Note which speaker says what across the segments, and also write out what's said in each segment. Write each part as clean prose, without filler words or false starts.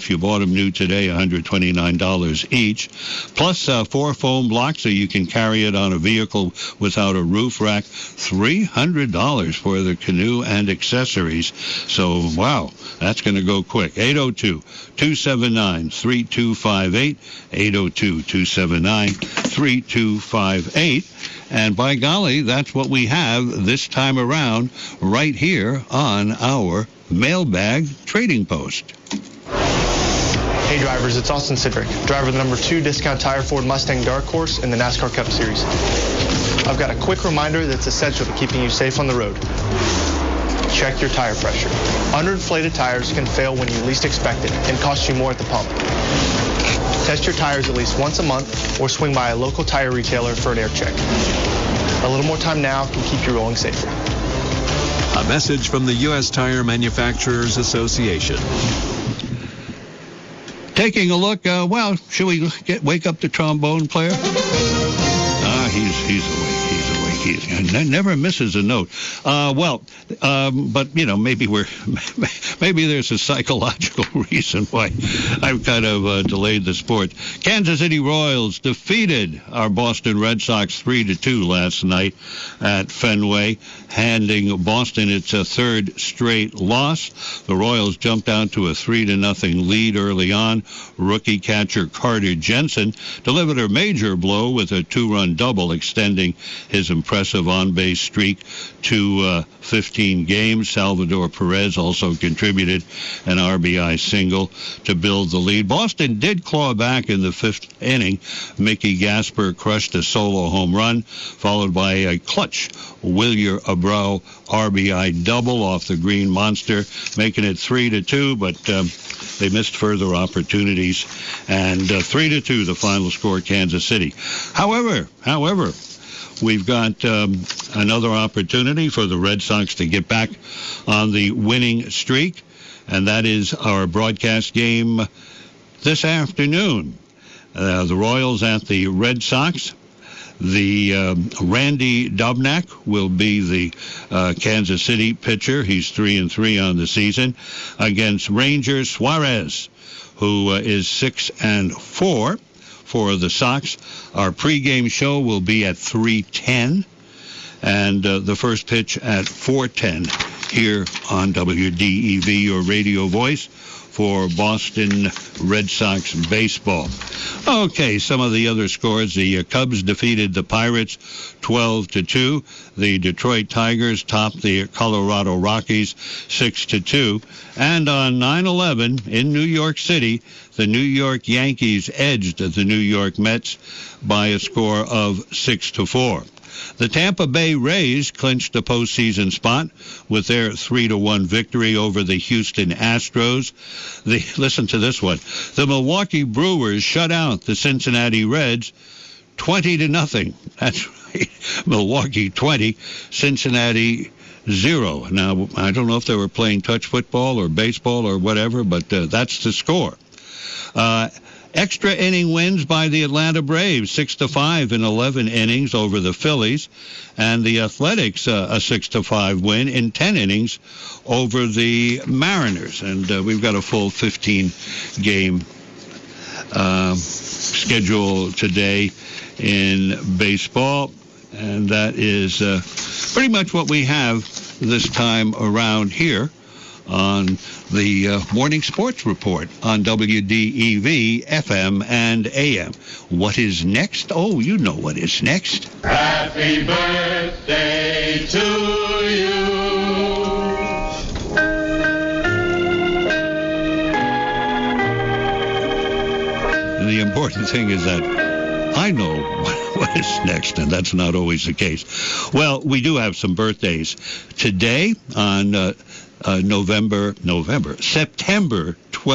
Speaker 1: If you bought them new today, $129 each. Plus 4 foam blocks so you can carry it on a vehicle without a roof rack. $300 for the canoe and accessories. So, wow, that's going to go quick. 802-279-3258. 802-279-3258. And by golly, that's what we have this time around right here on our Mailbag Trading Post.
Speaker 2: Hey drivers, it's Austin Sidrick, driver of the number 2 Discount Tire Ford Mustang Dark Horse in the NASCAR Cup Series. I've got a quick reminder that's essential to keeping you safe on the road. Check your tire pressure. Underinflated tires can fail when you least expect it and cost you more at the pump. Test your tires at least once a month or swing by a local tire retailer for an air check. A little more time now can keep you rolling safer.
Speaker 3: A message from the U.S. Tire Manufacturers Association.
Speaker 1: Taking a look, should we wake up the trombone player? He's awake. He never misses a note. But maybe maybe there's a psychological reason why I've kind of delayed the sport. Kansas City Royals defeated our Boston Red Sox 3-2 last night at Fenway, handing Boston its third straight loss. The Royals jumped down to a 3-0 lead early on. Rookie catcher Carter Jensen delivered a major blow with a 2-run double, extending his impressive on-base streak to 15 games. Salvador Perez also contributed an RBI single to build the lead. Boston did claw back in the 5th inning. Mickey Gasper crushed a solo home run, followed by a clutch Wilyer Abreu RBI double off the Green Monster, making it 3-2, but they missed further opportunities, and 3-2 the final score, Kansas City. However, we've got another opportunity for the Red Sox to get back on the winning streak, and that is our broadcast game this afternoon. The Royals at the Red Sox. The Randy Dobnak will be the Kansas City pitcher. He's 3-3 on the season against Ranger Suarez, who is 6-4 for the Sox. Our pregame show will be at 3:10, and the first pitch at 4:10 here on WDEV, your radio voice for Boston Red Sox baseball. Okay, some of the other scores. The Cubs defeated the Pirates 12-2. The Detroit Tigers topped the Colorado Rockies 6-2. And on 9/11 in New York City, the New York Yankees edged the New York Mets by a score of 6-4. The Tampa Bay Rays clinched a postseason spot with their 3-1 victory over the Houston Astros. Listen to this one. The Milwaukee Brewers shut out the Cincinnati Reds 20-0. That's right. Milwaukee 20, Cincinnati 0. Now, I don't know if they were playing touch football or baseball or whatever, but that's the score. Extra inning wins by the Atlanta Braves, 6-5 in 11 innings over the Phillies, and the Athletics a 6-5 win in 10 innings over the Mariners. And we've got a full 15-game schedule today in baseball, and that is pretty much what we have this time around here on the Morning Sports Report on WDEV, FM, and AM. What is next? Oh, you know what is next.
Speaker 4: Happy birthday to you.
Speaker 1: The important thing is that I know what is next, and that's not always the case. Well, we do have some birthdays today on September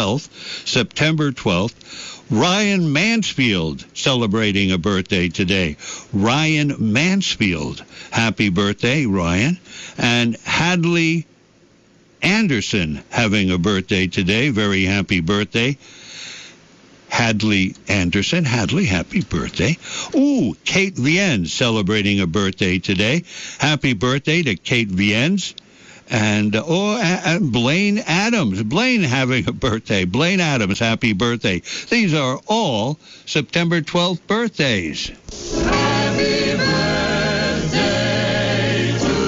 Speaker 1: 12th, Ryan Mansfield celebrating a birthday today. Ryan Mansfield, happy birthday, Ryan. And Hadley Anderson having a birthday today. Very happy birthday. Hadley Anderson. Hadley, happy birthday. Ooh, Kate Viens celebrating a birthday today. Happy birthday to Kate Viens. And Blaine Adams. Blaine having a birthday. Blaine Adams, happy birthday. These are all September 12th birthdays.
Speaker 4: Happy birthday to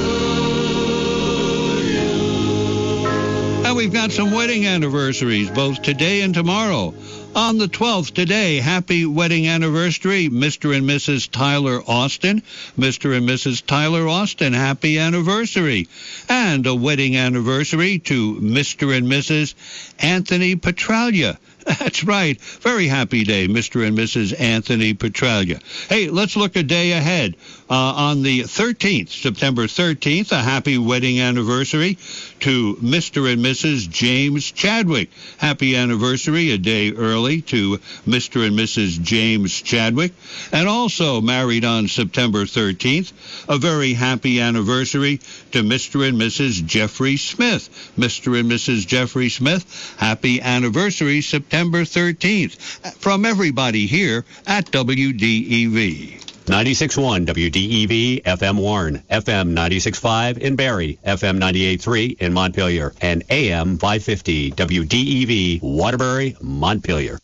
Speaker 4: you.
Speaker 1: And we've got some wedding anniversaries, both today and tomorrow. On the 12th today, happy wedding anniversary, Mr. and Mrs. Tyler Austin. Mr. and Mrs. Tyler Austin, happy anniversary. And a wedding anniversary to Mr. and Mrs. Anthony Petralia. That's right. Very happy day, Mr. and Mrs. Anthony Petralia. Hey, let's look a day ahead. On the 13th, September 13th, a happy wedding anniversary to Mr. and Mrs. James Chadwick. Happy anniversary a day early to Mr. and Mrs. James Chadwick. And also married on September 13th, a very happy anniversary to Mr. and Mrs. Jeffrey Smith. Mr. and Mrs. Jeffrey Smith, happy anniversary September 13th. From everybody here at WDEV.
Speaker 5: 96.1 WDEV, FM Warren, FM 96.5 in Barrie, FM 98.3 in Montpelier, and AM 550 WDEV, Waterbury, Montpelier.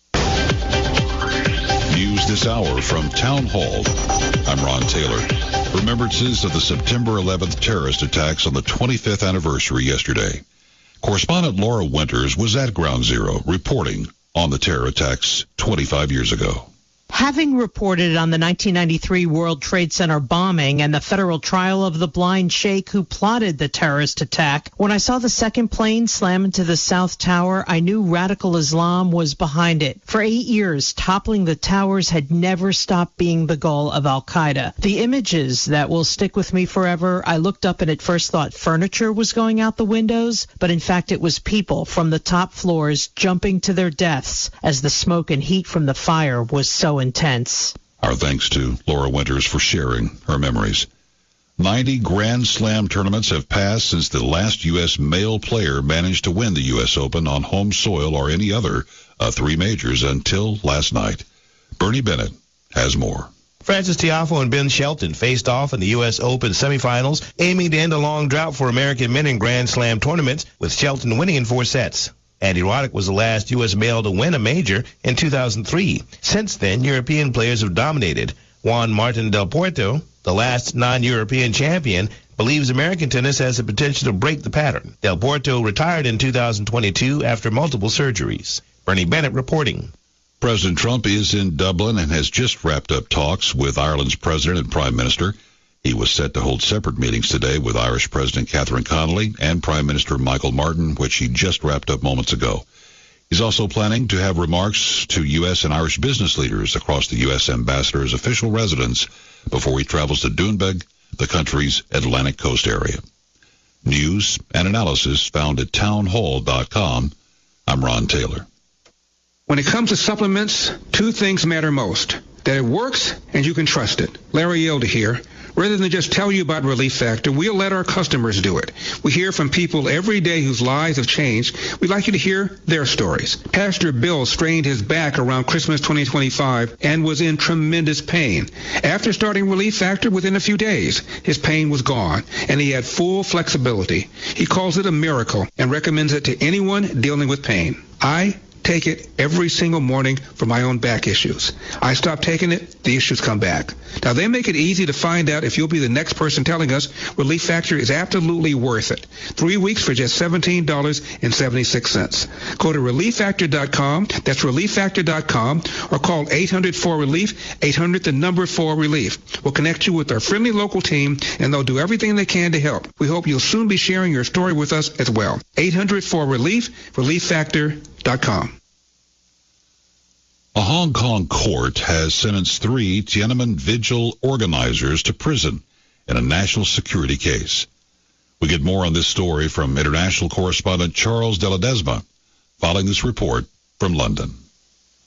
Speaker 6: News this hour from Town Hall. I'm Ron Taylor. Remembrances of the September 11th terrorist attacks on the 25th anniversary yesterday. Correspondent Laura Winters was at Ground Zero reporting on the terror attacks 25 years ago.
Speaker 7: Having reported on the 1993 World Trade Center bombing and the federal trial of the blind sheikh who plotted the terrorist attack, when I saw the second plane slam into the South Tower, I knew radical Islam was behind it. For 8 years, toppling the towers had never stopped being the goal of al-Qaeda. The images that will stick with me forever, I looked up and at first thought furniture was going out the windows, but in fact it was people from the top floors jumping to their deaths as the smoke and heat from the fire was so intense.
Speaker 6: Our thanks to Laura Winters for sharing her memories. 90 Grand Slam tournaments have passed since the last U.S. male player managed to win the U.S. Open on home soil or any other of 3 majors until last night. Bernie Bennett has more.
Speaker 8: Francis Tiafoe and Ben Shelton faced off in the U.S. Open semifinals, aiming to end a long drought for American men in Grand Slam tournaments, with Shelton winning in 4 sets. Andy Roddick was the last U.S. male to win a major in 2003. Since then, European players have dominated. Juan Martín del Potro, the last non-European champion, believes American tennis has the potential to break the pattern. Del Potro retired in 2022 after multiple surgeries. Bernie Bennett reporting.
Speaker 6: President Trump is in Dublin and has just wrapped up talks with Ireland's president and prime minister. He was set to hold separate meetings today with Irish President Catherine Connolly and Prime Minister Michael Martin, which he just wrapped up moments ago. He's also planning to have remarks to U.S. and Irish business leaders across the U.S. ambassador's official residence before he travels to Doonbeg, the country's Atlantic coast area. News and analysis found at townhall.com. I'm Ron Taylor.
Speaker 9: When it comes to supplements, 2 things matter most: that it works and you can trust it. Larry Yelda here. Rather than just tell you about Relief Factor, we'll let our customers do it. We hear from people every day whose lives have changed. We'd like you to hear their stories. Pastor Bill strained his back around Christmas 2025 and was in tremendous pain. After starting Relief Factor, within a few days, his pain was gone, and he had full flexibility. He calls it a miracle and recommends it to anyone dealing with pain. I take it every single morning for my own back issues. I stop taking it, the issues come back. Now, they make it easy to find out if you'll be the next person telling us Relief Factor is absolutely worth it. 3 weeks for just $17.76. Go to ReliefFactor.com, that's ReliefFactor.com, or call 800-4RELIEF, 800-4RELIEF. We'll connect you with our friendly local team, and they'll do everything they can to help. We hope you'll soon be sharing your story with us as well. 800-4RELIEF, ReliefFactor.com.
Speaker 6: A Hong Kong court has sentenced 3 Tiananmen Vigil organizers to prison in a national security case. We get more on this story from international correspondent Charles de Ledesma, following this report from London.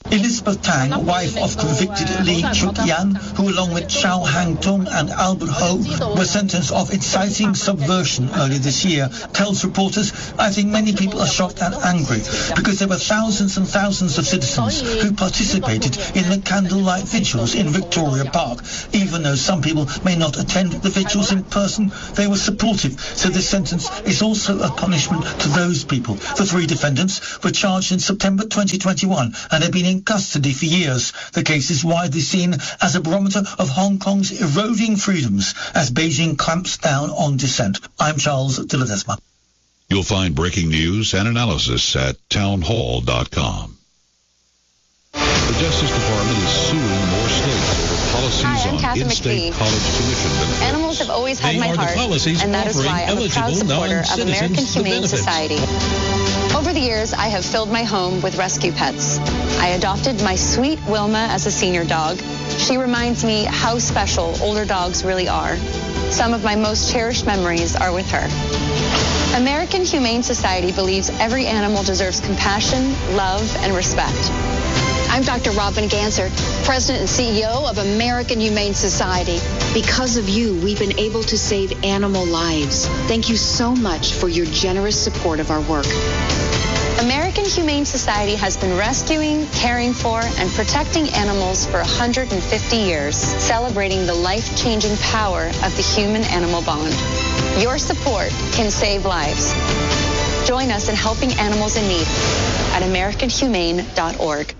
Speaker 10: Elizabeth Tang, wife of convicted Lee Chuk-yan, who along with Chow Hang-tung and Albert Ho were sentenced of inciting subversion earlier this year, tells reporters, "I think many people are shocked and angry because there were thousands and thousands of citizens who participated in the candlelight vigils in Victoria Park. Even though some people may not attend the vigils in person, they were supportive. So this sentence is also a punishment to those people." The three defendants were charged in September 2021 and have been in custody for years. The case is widely seen as a barometer of Hong Kong's eroding freedoms as Beijing clamps down on dissent. I'm Charles de Ledesma.
Speaker 6: You'll find breaking news and analysis at townhall.com. The Justice Department is suing more states over policies on in-state college tuition benefits.
Speaker 11: Animals have always had my heart, and that is why I'm a proud supporter of American Humane Society. Over the years, I have filled my home with rescue pets. I adopted my sweet Wilma as a senior dog. She reminds me how special older dogs really are. Some of my most cherished memories are with her. American Humane Society believes every animal deserves compassion, love, and respect.
Speaker 12: I'm Dr. Robin Gansert, President and CEO of American Humane Society. Because of you, we've been able to save animal lives. Thank you so much for your generous support of our work.
Speaker 11: American Humane Society has been rescuing, caring for, and protecting animals for 150 years, celebrating the life-changing power of the human-animal bond. Your support can save lives. Join us in helping animals in need at AmericanHumane.org.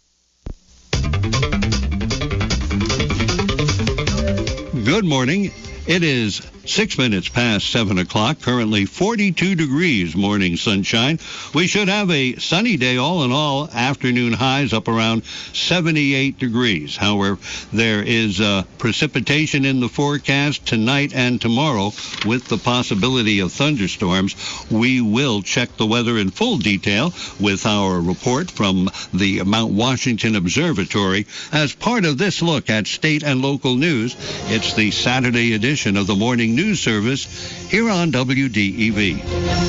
Speaker 1: Good morning. It is 6 minutes past 7 o'clock, currently 42 degrees, morning sunshine. We should have a sunny day all in all, afternoon highs up around 78 degrees. However, there is precipitation in the forecast tonight and tomorrow with the possibility of thunderstorms. We will check the weather in full detail with our report from the Mount Washington Observatory as part of this look at state and local news. It's the Saturday edition of the Morning News Service here on WDEV.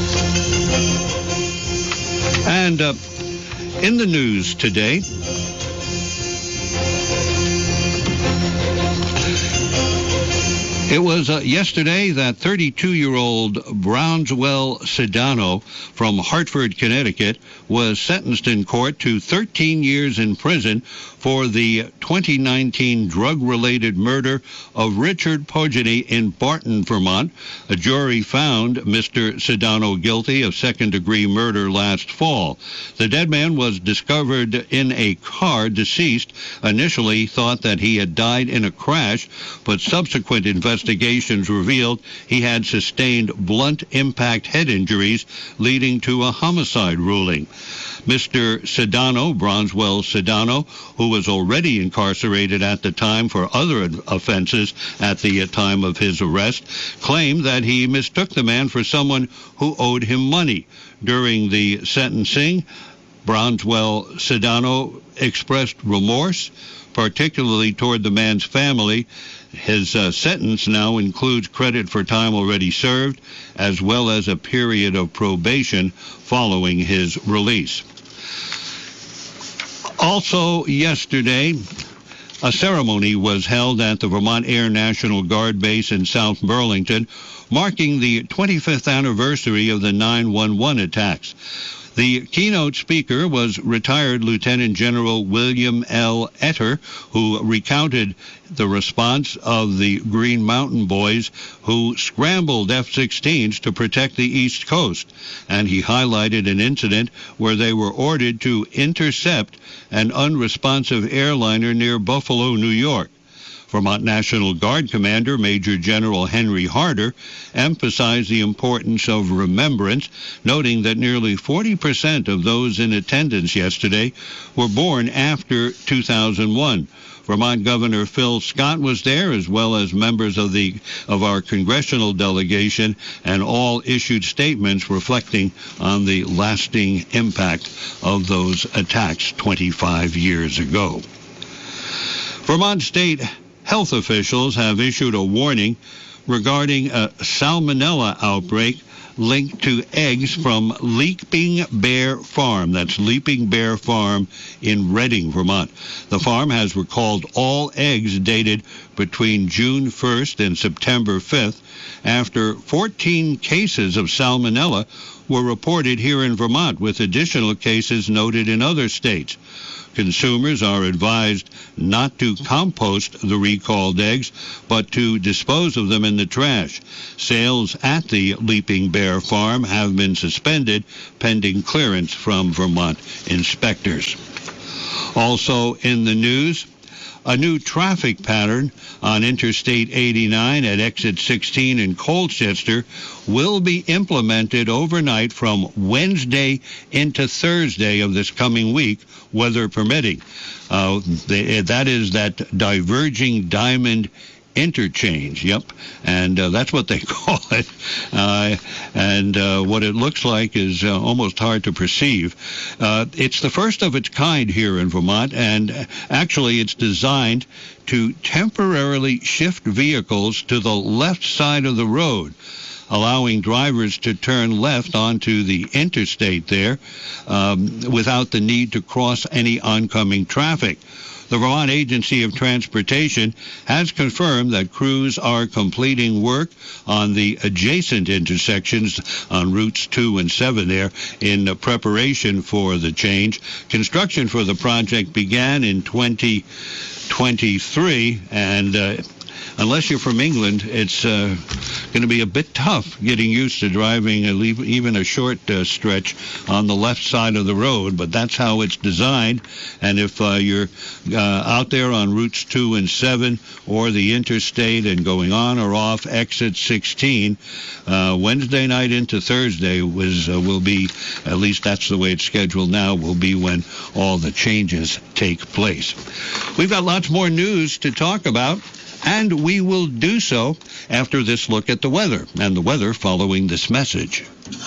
Speaker 1: And in the news today, it was yesterday that 32-year-old Brownswell Sedano from Hartford, Connecticut, was sentenced in court to 13 years in prison for the 2019 drug-related murder of Richard Pogany in Barton, Vermont. A jury found Mr. Sedano guilty of second-degree murder last fall. The dead man was discovered in a car, deceased. Initially thought that he had died in a crash, but subsequent investigations revealed he had sustained blunt impact head injuries, leading to a homicide ruling. Mr. Sedano, Brownswell Sedano, who was already incarcerated at the time for other offenses at the time of his arrest, claimed that he mistook the man for someone who owed him money. During the sentencing, Brownswell Sedano expressed remorse, particularly toward the man's family. His sentence now includes credit for time already served, as well as a period of probation following his release. Also yesterday, a ceremony was held at the Vermont Air National Guard Base in South Burlington, marking the 25th anniversary of the 9/11 attacks. The keynote speaker was retired Lieutenant General William L. Etter, who recounted the response of the Green Mountain Boys who scrambled F-16s to protect the East Coast, and he highlighted an incident where they were ordered to intercept an unresponsive airliner near Buffalo, New York. Vermont National Guard Commander Major General Henry Harder emphasized the importance of remembrance, noting that nearly 40% of those in attendance yesterday were born after 2001. Vermont Governor Phil Scott was there, as well as members of our congressional delegation, and all issued statements reflecting on the lasting impact of those attacks 25 years ago. Vermont State health officials have issued a warning regarding a salmonella outbreak linked to eggs from Leaping Bear Farm. That's Leaping Bear Farm in Reading, Vermont. The farm has recalled all eggs dated between June 1st and September 5th after 14 cases of salmonella were reported here in Vermont, with additional cases noted in other states. Consumers are advised not to compost the recalled eggs, but to dispose of them in the trash. Sales at the Leaping Bear Farm have been suspended pending clearance from Vermont inspectors. Also in the news, a new traffic pattern on Interstate 89 at exit 16 in Colchester will be implemented overnight from Wednesday into Thursday of this coming week, weather permitting. That is that diverging diamond interchange, yep, and that's what they call it. What it looks like is almost hard to perceive. It's the first of its kind here in Vermont, and actually it's designed to temporarily shift vehicles to the left side of the road, allowing drivers to turn left onto the interstate there without the need to cross any oncoming traffic. The Vermont Agency of Transportation has confirmed that crews are completing work on the adjacent intersections on routes 2 and 7 there in preparation for the change. Construction for the project began in 2023, and unless you're from England, it's going to be a bit tough getting used to driving even a short stretch on the left side of the road, but that's how it's designed. And if you're out there on routes 2 and 7 or the interstate and going on or off exit 16, Wednesday night into Thursday will be, at least that's the way it's scheduled now, will be when all the changes take place. We've got lots more news to talk about, and we will do so after this look at the weather, and the weather following this message.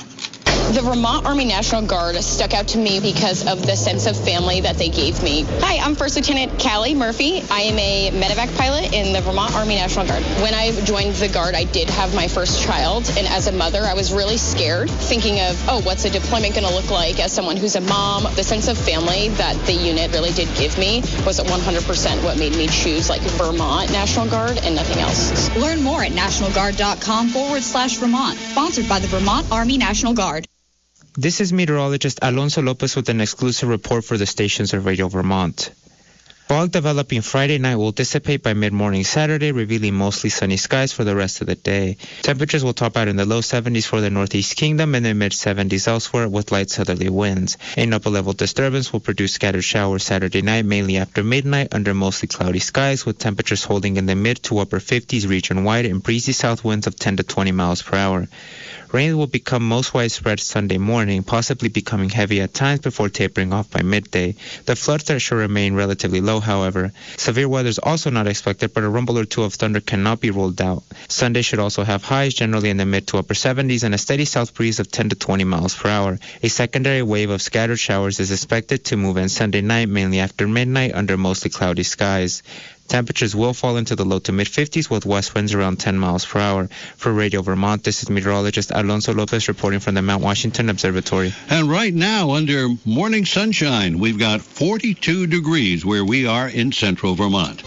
Speaker 13: The Vermont Army National Guard stuck out to me because of the sense of family that they gave me. Hi, I'm First Lieutenant Callie Murphy. I am a medevac pilot in the Vermont Army National Guard. When I joined the Guard, I did have my first child, and as a mother, I was really scared, thinking of, what's a deployment going to look like as someone who's a mom? The sense of family that the unit really did give me was 100% what made me choose Vermont National Guard and nothing else.
Speaker 14: Learn more at nationalguard.com/Vermont, sponsored by the Vermont Army National Guard.
Speaker 15: This is meteorologist Alonso Lopez with an exclusive report for the stations of Radio Vermont. Fog developing Friday night will dissipate by mid-morning Saturday, revealing mostly sunny skies for the rest of the day. Temperatures will top out in the low 70s for the Northeast Kingdom and the mid-70s elsewhere with light southerly winds. An upper-level disturbance will produce scattered showers Saturday night, mainly after midnight, under mostly cloudy skies, with temperatures holding in the mid to upper 50s region-wide and breezy south winds of 10 to 20 miles per hour. Rain will become most widespread Sunday morning, possibly becoming heavy at times before tapering off by midday. The flood threat should remain relatively low, however. Severe weather is also not expected, but a rumble or two of thunder cannot be ruled out. Sunday should also have highs generally in the mid to upper 70s and a steady south breeze of 10 to 20 miles per hour. A secondary wave of scattered showers is expected to move in Sunday night, mainly after midnight, under mostly cloudy skies. Temperatures will fall into the low to mid-50s with west winds around 10 miles per hour. For Radio Vermont, this is meteorologist Alonso Lopez reporting from the Mount Washington Observatory.
Speaker 1: And right now, under morning sunshine, we've got 42 degrees where we are in central Vermont.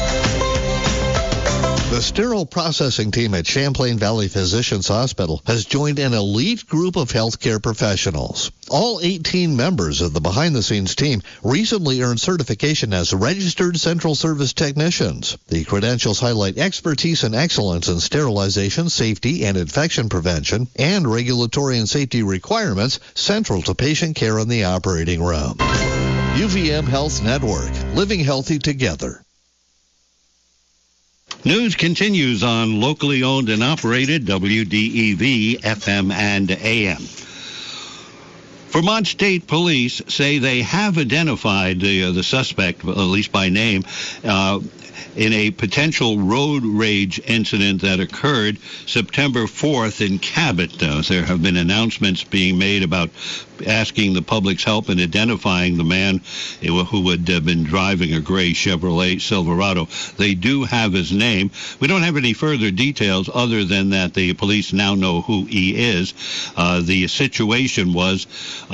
Speaker 16: The sterile processing team at Champlain Valley Physicians Hospital has joined an elite group of healthcare professionals. All 18 members of the behind-the-scenes team recently earned certification as registered central service technicians. The credentials highlight expertise and excellence in sterilization, safety, and infection prevention, and regulatory and safety requirements central to patient care in the operating room. UVM Health Network, living healthy together.
Speaker 1: News continues on locally owned and operated WDEV FM and AM. Vermont State Police say they have identified the suspect, at least by name, in a potential road rage incident that occurred September 4th in Cabot. There have been announcements being made about asking the public's help in identifying the man who had been driving a gray Chevrolet Silverado. They do have his name. We don't have any further details other than that the police now know who he is. The situation was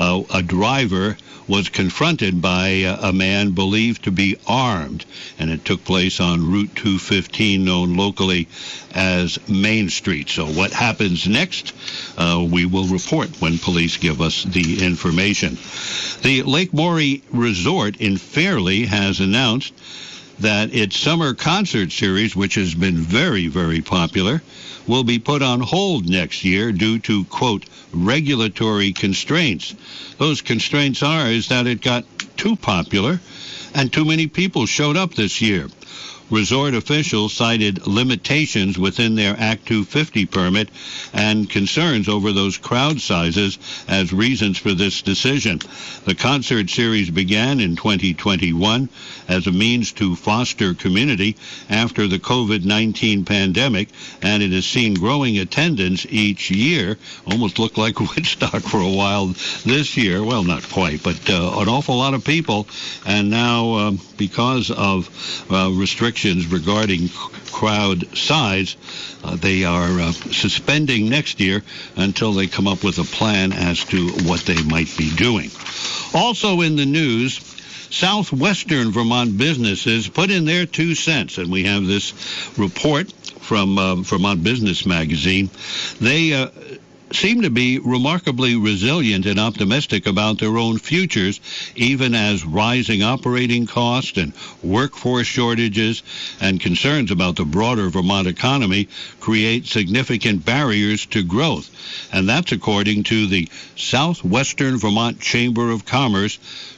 Speaker 1: a driver was confronted by a man believed to be armed, and it took place on Route 215, known locally as Main Street. So what happens next, we will report when police give us the information. The Lake Maury Resort in Fairleigh has announced that its summer concert series, which has been very, very popular, will be put on hold next year due to, quote, regulatory constraints. Those constraints is that it got too popular and too many people showed up this year. Resort officials cited limitations within their Act 250 permit and concerns over those crowd sizes as reasons for this decision. The concert series began in 2021 as a means to foster community after the COVID-19 pandemic, and it has seen growing attendance each year. Almost looked like Woodstock for a while this year. Well, not quite, but an awful lot of people. And now, because of restrictions regarding crowd size, they are suspending next year until they come up with a plan as to what they might be doing. Also in the news, southwestern Vermont businesses put in their 2 cents, and we have this report from Vermont Business Magazine. They seem to be remarkably resilient and optimistic about their own futures, even as rising operating costs and workforce shortages and concerns about the broader Vermont economy create significant barriers to growth. And that's according to the Southwestern Vermont Chamber of Commerce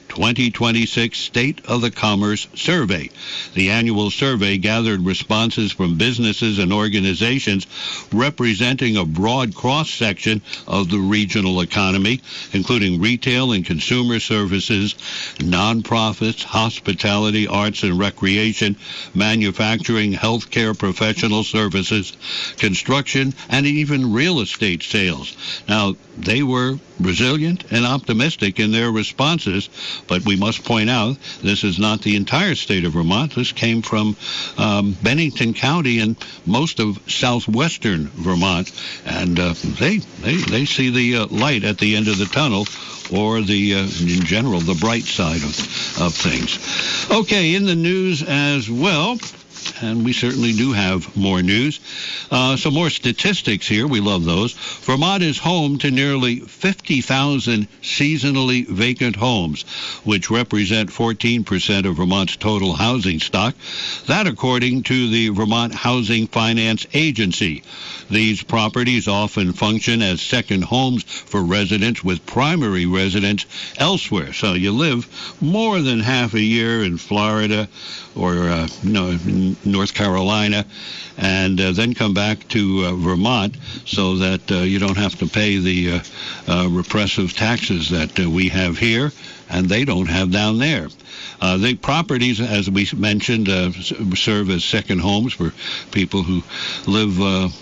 Speaker 1: 2026 State of the Commerce Survey. The annual survey gathered responses from businesses and organizations representing a broad cross-section of the regional economy, including retail and consumer services, nonprofits, hospitality, arts and recreation, manufacturing, healthcare, professional services, construction, and even real estate sales. Now, they were resilient and optimistic in their responses, but we must point out this is not the entire state of Vermont. This came from Bennington County and most of southwestern Vermont, and they see the light at the end of the tunnel, or in general, the bright side of things. Okay, in the news as well, and we certainly do have more news. Some more statistics here. We love those. Vermont is home to nearly 50,000 seasonally vacant homes, which represent 14% of Vermont's total housing stock. That according to the Vermont Housing Finance Agency. These properties often function as second homes for residents with primary residence elsewhere. So you live more than half a year in Florida or North Carolina, and then come back to Vermont so that you don't have to pay the repressive taxes that we have here and they don't have down there. The properties, as we mentioned, serve as second homes for people who live,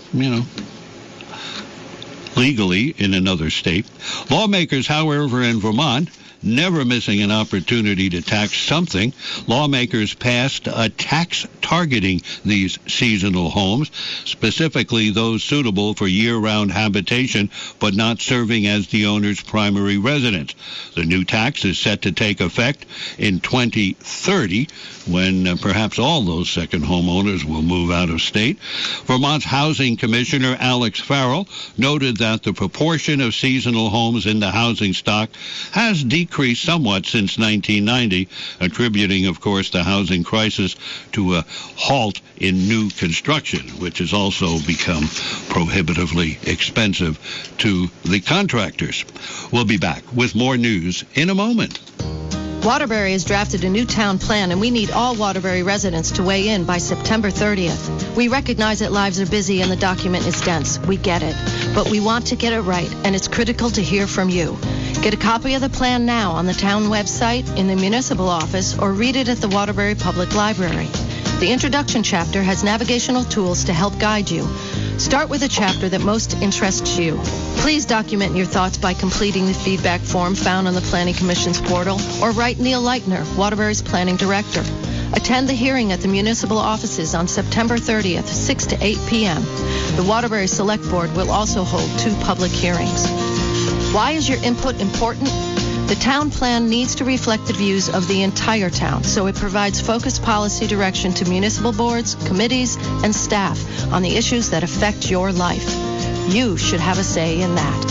Speaker 1: legally in another state. Lawmakers, however, in Vermont, never missing an opportunity to tax something, lawmakers passed a tax targeting these seasonal homes, specifically those suitable for year-round habitation but not serving as the owner's primary residence. The new tax is set to take effect in 2030, when perhaps all those second homeowners will move out of state. Vermont's Housing Commissioner Alex Farrell noted that the proportion of seasonal homes in the housing stock has decreased somewhat since 1990, attributing, of course, the housing crisis to a halt in new construction, which has also become prohibitively expensive to the contractors. We'll be back with more news in a moment.
Speaker 17: Waterbury has drafted a new town plan, and we need all Waterbury residents to weigh in by September 30th. We recognize that lives are busy and the document is dense. We get it. But we want to get it right, and it's critical to hear from you. Get a copy of the plan now on the town website, in the municipal office, or read it at the Waterbury Public Library. The introduction chapter has navigational tools to help guide you. Start with a chapter that most interests you. Please document your thoughts by completing the feedback form found on the Planning Commission's portal, or write Neil Leitner, Waterbury's Planning Director. Attend the hearing at the municipal offices on September 30th, 6 to 8 p.m. The Waterbury Select Board will also hold 2 public hearings. Why is your input important? The town plan needs to reflect the views of the entire town, so it provides focused policy direction to municipal boards, committees, and staff on the issues that affect your life. You should have a say in that.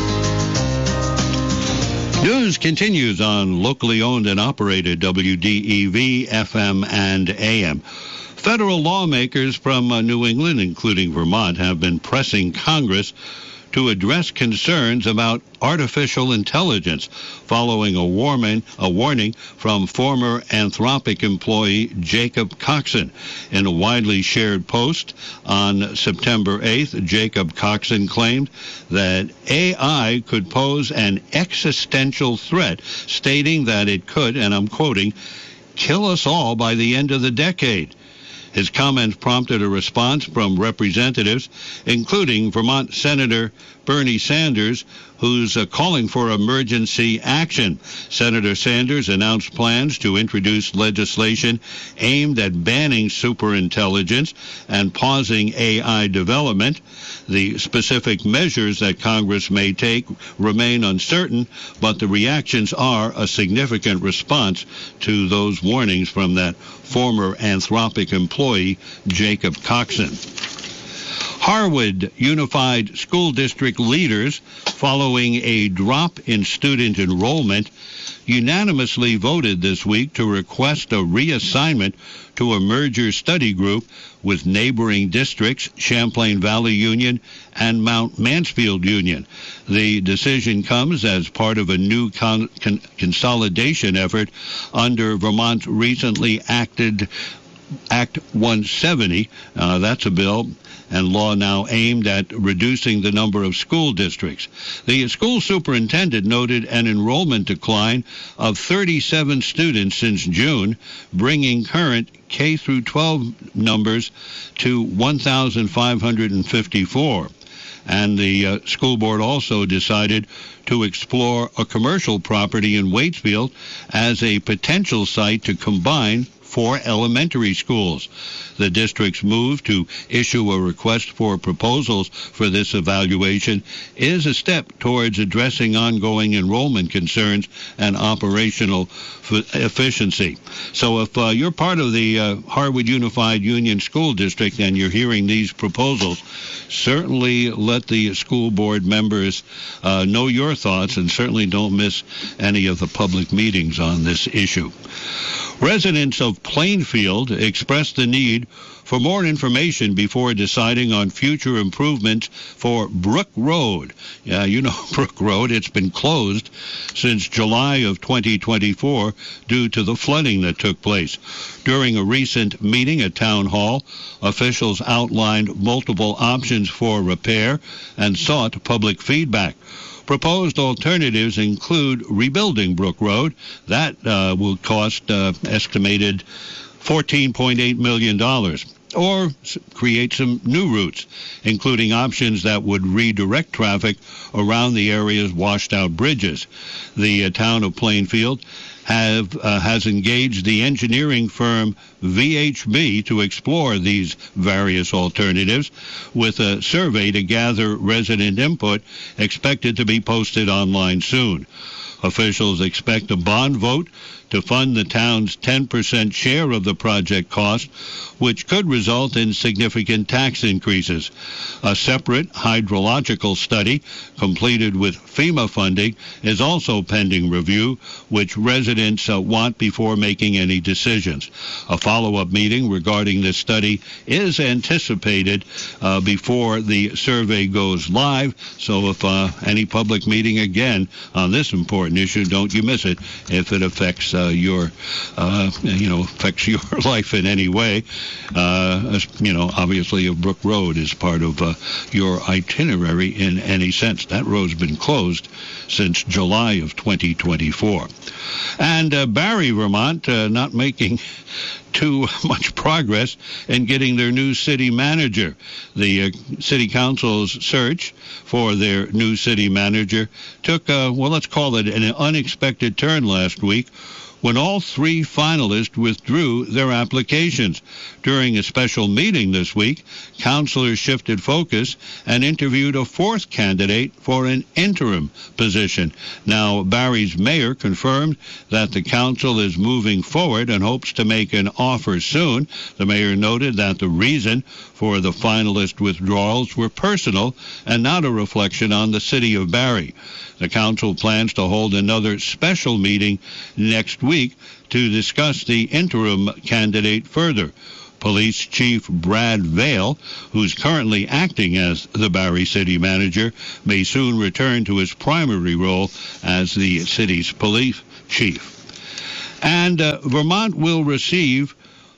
Speaker 1: News continues on locally owned and operated WDEV, FM, and AM. Federal lawmakers from New England, including Vermont, have been pressing Congress to address concerns about artificial intelligence following a warning from former Anthropic employee Jacob Coxon. In a widely shared post on September 8th, Jacob Coxon claimed that AI could pose an existential threat, stating that it could, and I'm quoting, kill us all by the end of the decade. His comments prompted a response from representatives, including Vermont Senator Bernie Sanders, who's calling for emergency action. Senator Sanders announced plans to introduce legislation aimed at banning superintelligence and pausing AI development. The specific measures that Congress may take remain uncertain, but the reactions are a significant response to those warnings from that former Anthropic employee, Jacob Coxon. Harwood Unified School District leaders, following a drop in student enrollment, unanimously voted this week to request a reassignment to a merger study group with neighboring districts, Champlain Valley Union and Mount Mansfield Union. The decision comes as part of a new consolidation effort under Vermont's recently acted Act 170. That's a bill and law now aimed at reducing the number of school districts. The school superintendent noted an enrollment decline of 37 students since June, bringing current K through 12 numbers to 1,554. And the school board also decided to explore a commercial property in Waitsfield as a potential site to combine 4 elementary schools. The district's move to issue a request for proposals for this evaluation is a step towards addressing ongoing enrollment concerns and operational efficiency. So if you're part of the Harwood Unified Union School District and you're hearing these proposals, certainly let the school board members know your thoughts, and certainly don't miss any of the public meetings on this issue. Residents of Plainfield expressed the need for more information before deciding on future improvements for Brook Road. Yeah, you know Brook Road. It's been closed since July of 2024 due to the flooding that took place. During a recent meeting at Town Hall, officials outlined multiple options for repair and sought public feedback. Proposed alternatives include rebuilding Brook Road. That will cost estimated $14.8 million. Or create some new routes, including options that would redirect traffic around the area's washed-out bridges. The town of Plainfield has engaged the engineering firm VHB to explore these various alternatives, with a survey to gather resident input expected to be posted online soon. Officials expect a bond vote to fund the town's 10% share of the project cost, which could result in significant tax increases. A separate hydrological study completed with FEMA funding is also pending review, which residents want before making any decisions. A follow-up meeting regarding this study is anticipated before the survey goes live, so if any public meeting again on this important important issue. Don't you miss it if it affects your life in any way. Obviously, if Brook Road is part of your itinerary in any sense. That road's been closed since July of 2024. And Barre, Vermont, not making too much progress in getting their new city manager. The city council's search for their new city manager took, let's call it an unexpected turn last week, when all three finalists withdrew their applications. During a special meeting this week, councilors shifted focus and interviewed a fourth candidate for an interim position. Now, Barre's mayor confirmed that the council is moving forward and hopes to make an offer soon. The mayor noted that the reason for the finalist withdrawals were personal and not a reflection on the city of Barre. The council plans to hold another special meeting next week to discuss the interim candidate further. Police Chief Brad Vail, who's currently acting as the Barre city manager, may soon return to his primary role as the city's police chief. And Vermont will receive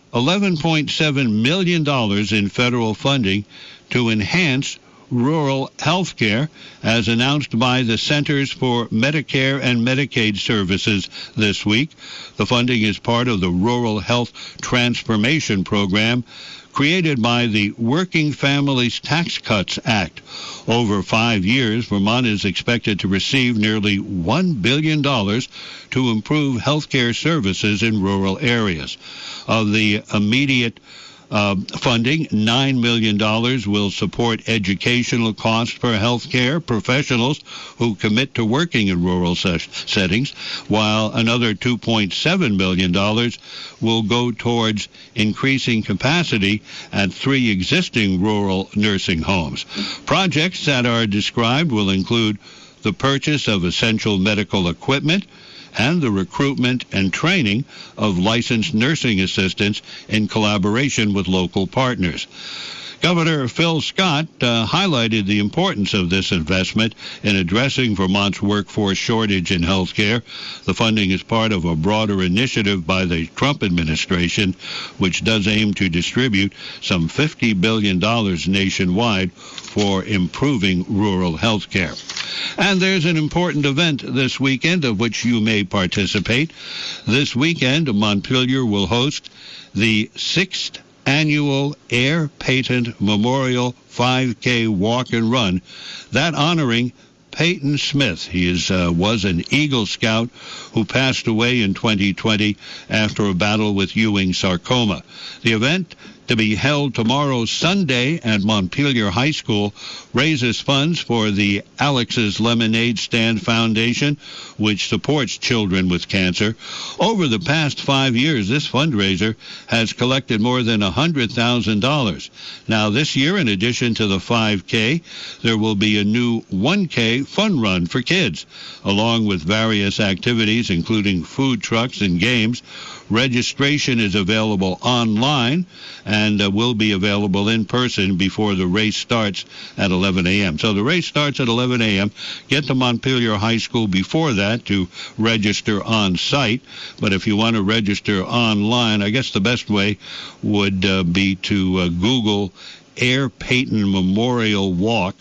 Speaker 1: $11.7 million in federal funding to enhance rural health care, as announced by the Centers for Medicare and Medicaid Services this week. The funding is part of the Rural Health Transformation Program created by the Working Families Tax Cuts Act. Over 5 years, Vermont is expected to receive nearly $1 billion to improve health care services in rural areas. Of the immediate funding, $9 million will support educational costs for healthcare professionals who commit to working in rural settings, while another $2.7 million will go towards increasing capacity at 3 existing rural nursing homes. Projects that are described will include the purchase of essential medical equipment, and the recruitment and training of licensed nursing assistants in collaboration with local partners. Governor Phil Scott highlighted the importance of this investment in addressing Vermont's workforce shortage in healthcare. The funding is part of a broader initiative by the Trump administration, which does aim to distribute some $50 billion nationwide for improving rural healthcare. And there's an important event this weekend of which you may participate. This weekend, Montpelier will host the 6th annual Air Peyton Memorial 5K Walk and Run, that honoring Peyton Smith. He was an Eagle Scout who passed away in 2020 after a battle with Ewing sarcoma. The event, to be held tomorrow, Sunday, at Montpelier High School, raises funds for the Alex's Lemonade Stand Foundation, which supports children with cancer. Over the past 5 years, this fundraiser has collected more than $100,000. Now, this year, in addition to the 5K, there will be a new 1K fun run for kids, along with various activities, including food trucks and games. Registration is available online and will be available in person before the race starts at 11 a.m. So the race starts at 11 a.m. Get to Montpelier High School before that to register on site. But if you want to register online, I guess the best way would be to Google Air Peyton Memorial Walk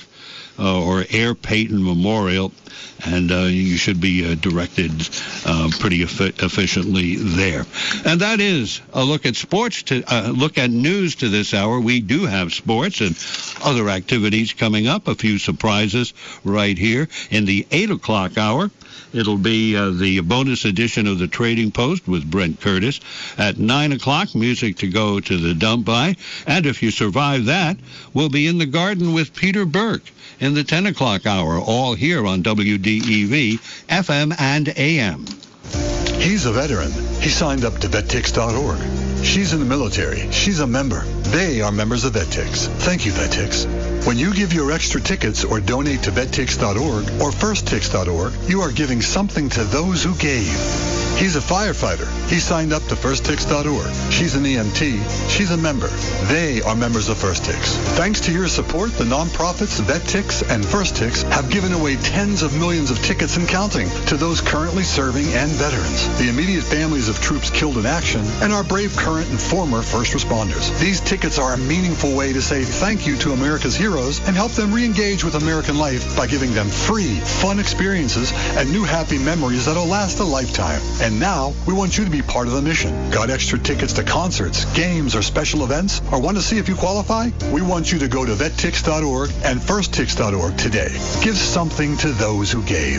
Speaker 1: or Air Peyton Memorial, and you should be directed pretty efficiently there. And that is a look at sports, look at news to this hour. We do have sports and other activities coming up, a few surprises right here in the 8 o'clock hour. It'll be the bonus edition of the Trading Post with Brent Curtis. At 9 o'clock, music to go to the dump by. And if you survive that, we'll be in the garden with Peter Burke in the 10 o'clock hour, all here on WDEV, FM and AM.
Speaker 18: He's a veteran. He signed up to VetTix.org. She's in the military. She's a member. They are members of VetTix. Thank you, VetTix. When you give your extra tickets or donate to vettix.org or firsttix.org, you are giving something to those who gave. He's a firefighter. He signed up to firsttix.org. She's an EMT. She's a member. They are members of First Tix. Thanks to your support, the nonprofits VetTix and First Tix have given away tens of millions of tickets and counting to those currently serving and veterans, the immediate families of troops killed in action, and our brave current and former first responders. These tickets are a meaningful way to say thank you to America's heroes and help them re-engage with American life by giving them free, fun experiences and new happy memories that'll last a lifetime. And now, we want you to be part of the mission. Got extra tickets to concerts, games, or special events? Or want to see if you qualify? We want you to go to vettix.org and firsttix.org today. Give something to those who gave.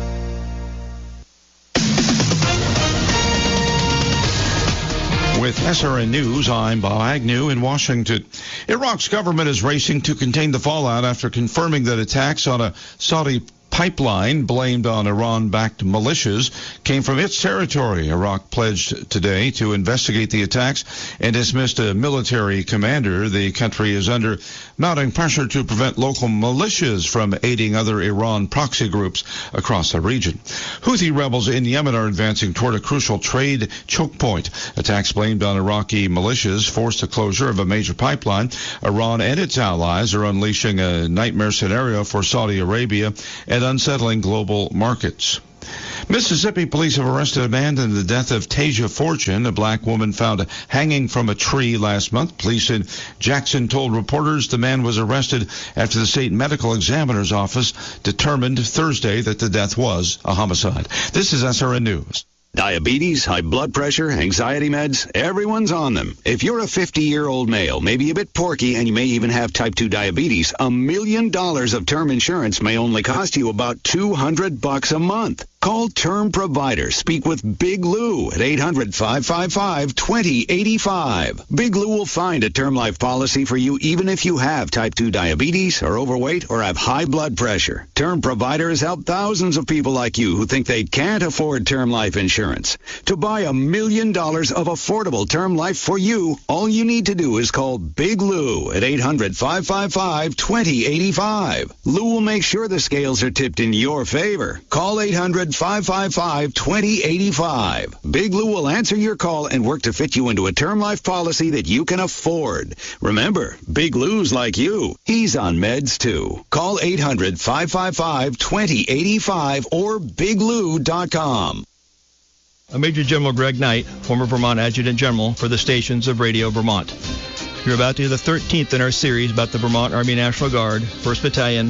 Speaker 19: With SRN News, I'm Bob Agnew in Washington. Iraq's government is racing to contain the fallout after confirming that attacks on a Saudi pipeline blamed on Iran-backed militias came from its territory. Iraq pledged today to investigate the attacks and dismissed a military commander. The country is under mounting pressure to prevent local militias from aiding other Iran proxy groups across the region. Houthi rebels in Yemen are advancing toward a crucial trade choke point. Attacks blamed on Iraqi militias forced the closure of a major pipeline. Iran and its allies are unleashing a nightmare scenario for Saudi Arabia and unsettling global markets. Mississippi police have arrested a man in the death of Tasia Fortune, a black woman found hanging from a tree last month. Police in Jackson told reporters the man was arrested after the state medical examiner's office determined Thursday that the death was a homicide. This is SRN News.
Speaker 20: Diabetes, high blood pressure, anxiety meds, everyone's on them. If you're a 50-year-old male, maybe a bit porky, and you may even have type 2 diabetes, $1 million of term insurance may only cost you about $200 a month. Call Term Provider. Speak with Big Lou at 800-555-2085. Big Lou will find a term life policy for you even if you have type 2 diabetes, are overweight, or have high blood pressure. Term Provider has helped thousands of people like you who think they can't afford term life insurance. To buy $1 million of affordable term life for you, all you need to do is call Big Lou at 800-555-2085. Lou will make sure the scales are tipped in your favor. Call 800-555-2085. Big Lou will answer your call and work to fit you into a term life policy that you can afford. Remember, Big Lou's like you. He's on meds too. Call 800-555-2085 or biglou.com.
Speaker 21: Major General Greg Knight, former Vermont Adjutant General for the stations of Radio Vermont. You're about to hear the 13th in our series about the Vermont Army National Guard, 1st Battalion,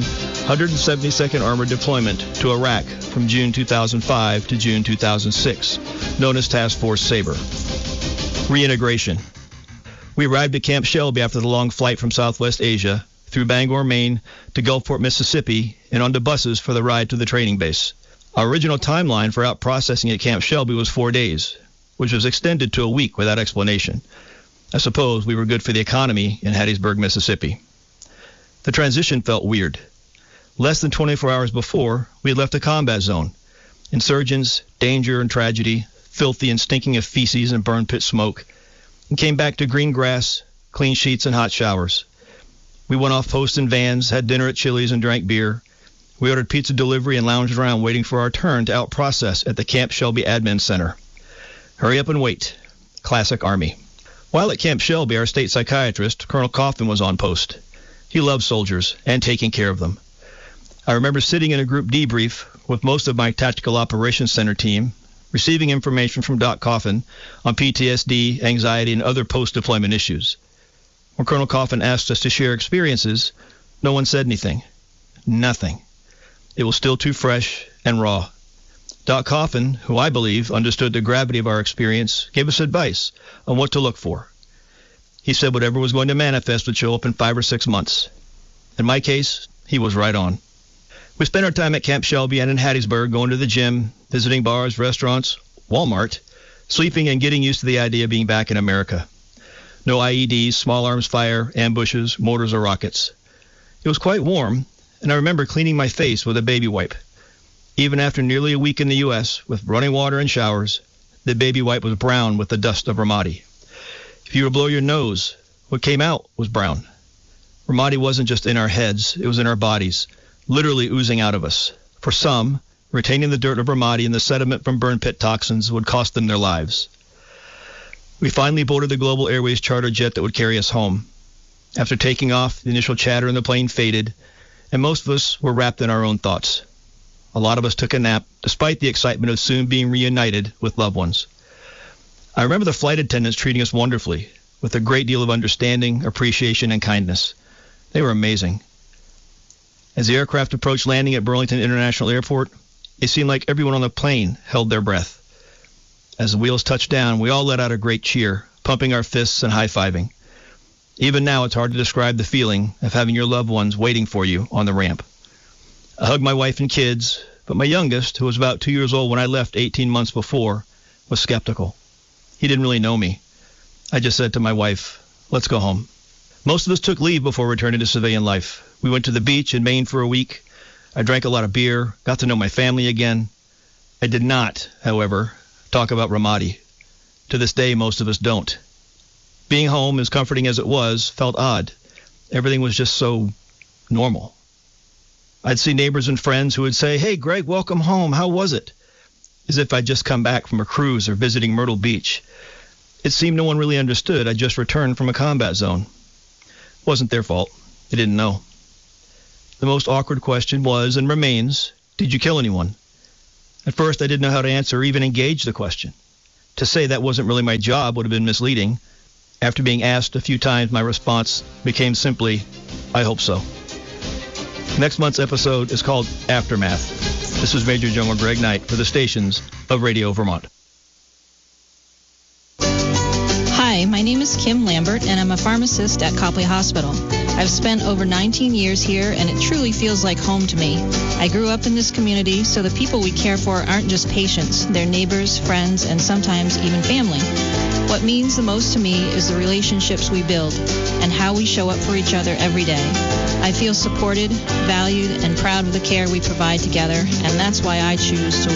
Speaker 21: 172nd Armored Deployment to Iraq from June 2005 to June 2006, known as Task Force Sabre. Reintegration. We arrived at Camp Shelby after the long flight from Southwest Asia, through Bangor, Maine, to Gulfport, Mississippi, and onto buses for the ride to the training base. Our original timeline for out-processing at Camp Shelby was 4 days, which was extended to a week without explanation. I suppose we were good for the economy in Hattiesburg, Mississippi. The transition felt weird. Less than 24 hours before, we had left a combat zone. Insurgents, danger and tragedy, filthy and stinking of feces and burn pit smoke, and came back to green grass, clean sheets, and hot showers. We went off post in vans, had dinner at Chili's, and drank beer. We ordered pizza delivery and lounged around waiting for our turn to out-process at the Camp Shelby Admin Center. Hurry up and wait. Classic Army. While at Camp Shelby, our state psychiatrist, Colonel Coffin, was on post. He loved soldiers and taking care of them. I remember sitting in a group debrief with most of my Tactical Operations Center team, receiving information from Doc Coffin on PTSD, anxiety, and other post-deployment issues. When Colonel Coffin asked us to share experiences, no one said anything. Nothing. It was still too fresh and raw. Doc Coffin, who I believe understood the gravity of our experience, gave us advice on what to look for. He said whatever was going to manifest would show up in 5 or 6 months. In my case, he was right on. We spent our time at Camp Shelby and in Hattiesburg, going to the gym, visiting bars, restaurants, Walmart, sleeping and getting used to the idea of being back in America. No IEDs, small arms fire, ambushes, mortars, or rockets. It was quite warm, and I remember cleaning my face with a baby wipe. Even after nearly a week in the U.S., with running water and showers, the baby wipe was brown with the dust of Ramadi. If you were to blow your nose, what came out was brown. Ramadi wasn't just in our heads, it was in our bodies, literally oozing out of us. For some, retaining the dirt of Ramadi and the sediment from burn pit toxins would cost them their lives. We finally boarded the Global Airways charter jet that would carry us home. After taking off, the initial chatter in the plane faded, and most of us were wrapped in our own thoughts. A lot of us took a nap, despite the excitement of soon being reunited with loved ones. I remember the flight attendants treating us wonderfully, with a great deal of understanding, appreciation, and kindness. They were amazing. As the aircraft approached landing at Burlington International Airport, it seemed like everyone on the plane held their breath. As the wheels touched down, we all let out a great cheer, pumping our fists and high-fiving. Even now, it's hard to describe the feeling of having your loved ones waiting for you on the ramp. I hugged my wife and kids, but my youngest, who was about 2 years old when I left 18 months before, was skeptical. He didn't really know me. I just said to my wife, "Let's go home." Most of us took leave before returning to civilian life. We went to the beach in Maine for a week. I drank a lot of beer, got to know my family again. I did not, however, talk about Ramadi. To this day, most of us don't. Being home, as comforting as it was, felt odd. Everything was just so normal. I'd see neighbors and friends who would say, "Hey, Greg, welcome home. How was it?" As if I'd just come back from a cruise or visiting Myrtle Beach. It seemed no one really understood. I'd just returned from a combat zone. It wasn't their fault. They didn't know. The most awkward question was, and remains, did you kill anyone? At first, I didn't know how to answer or even engage the question. To say that wasn't really my job would have been misleading. After being asked a few times, my response became simply, "I hope so." Next month's episode is called Aftermath. This is Major General Greg Knight for the stations of Radio Vermont.
Speaker 2: Hi, my name is Kim Lambert, and I'm a pharmacist at Copley Hospital. I've spent over 19 years here, and it truly feels like home to me. I grew up in this community, so the people we care for aren't just patients. They're neighbors, friends, and sometimes even family. What means the most to me is the relationships we build and how we show up for each other every day. I feel supported, valued, and proud of the care we provide together, and that's why I choose to work